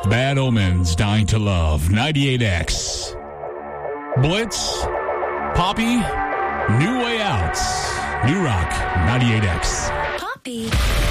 Bad Omens, Dying to Love, 98X. Blitz, Poppy, New Way Out, New Rock, 98X. Poppy.